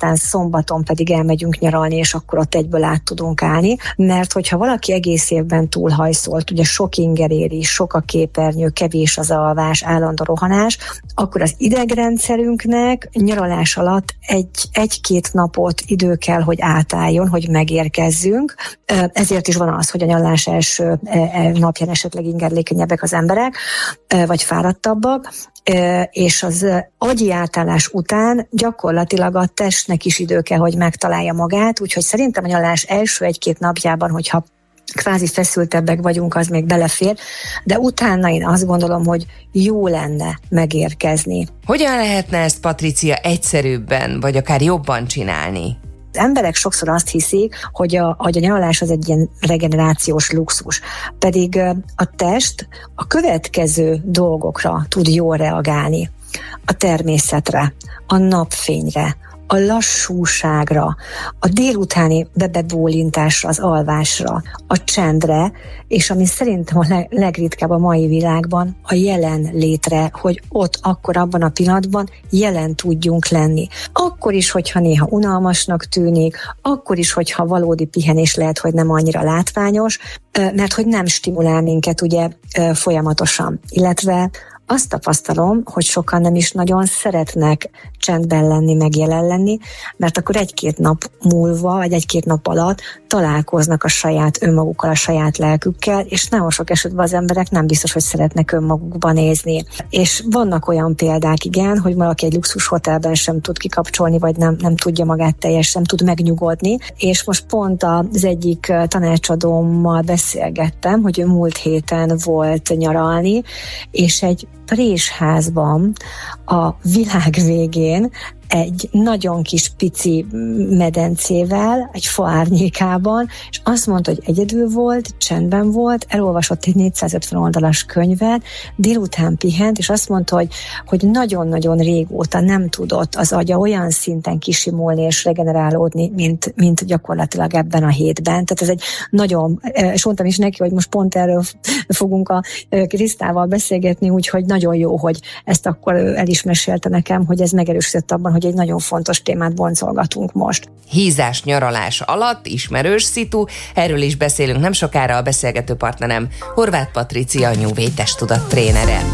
aztán szombaton pedig elmegyünk nyaralni, és akkor ott egyből át tudunk állni, mert hogyha valaki egész évben túlhajszolt, ugye sok inger éri, sok a képernyő, kevés az alvás, állandó rohanás, akkor az idegrendszerünknek nyaralás alatt egy-két napot idő kell, hogy átálljon, hogy megérkezzünk. Ezért is van az, hogy a nyaralás első napján esetleg ingerlékenyebbek az emberek, vagy fáradtabbak, és az agyi átállás után gyakorlatilag a testnek is idő kell, hogy megtalálja magát, úgyhogy szerintem a nyaralás első egy-két napjában, hogyha kvázi feszültebbek vagyunk, az még belefér, de utána én azt gondolom, hogy jó lenne megérkezni. Hogyan lehetne ezt, Patricia, egyszerűbben, vagy akár jobban csinálni? Az emberek sokszor azt hiszik, hogy a nyaralás az egy ilyen regenerációs luxus, pedig a test a következő dolgokra tud jól reagálni. A természetre, a napfényre, a lassúságra, a délutáni bebólintásra, az alvásra, a csendre, és ami szerintem a legritkább a mai világban, a jelen létre, hogy ott, akkor, abban a pillanatban jelen tudjunk lenni. Akkor is, hogyha néha unalmasnak tűnik, akkor is, hogyha valódi pihenés lehet, hogy nem annyira látványos, mert hogy nem stimulál minket ugye folyamatosan, illetve azt tapasztalom, hogy sokan nem is nagyon szeretnek csendben lenni, meg jelen lenni, mert akkor egy-két nap múlva, vagy egy-két nap alatt találkoznak a saját önmagukkal, a saját lelkükkel, és nagyon sok esetben az emberek nem biztos, hogy szeretnek önmagukba nézni. És vannak olyan példák, igen, hogy valaki egy luxus hotelben sem tud kikapcsolni, vagy nem tudja magát teljesen, nem tud megnyugodni, és most pont az egyik tanácsadómmal beszélgettem, hogy ő múlt héten volt nyaralni, és egy présházban a világ végén egy nagyon kis pici medencével, egy fa árnyékában, és azt mondta, hogy egyedül volt, csendben volt, elolvasott egy 450 oldalas könyvet, délután pihent, és azt mondta, hogy nagyon-nagyon régóta nem tudott az agya olyan szinten kisimulni és regenerálódni, mint gyakorlatilag ebben a hétben. Tehát ez egy nagyon, és mondtam is neki, hogy most pont erről fogunk a Krisztával beszélgetni, úgyhogy nagyon jó, hogy ezt akkor el is mesélte nekem, hogy ez megerősített abban, hogy egy nagyon fontos témát boncolgatunk most. Hízás nyaralás alatt, ismerős szitu, erről is beszélünk nem sokára, a beszélgető partnerem Horváth Patricia, a New Way testtudat trénere.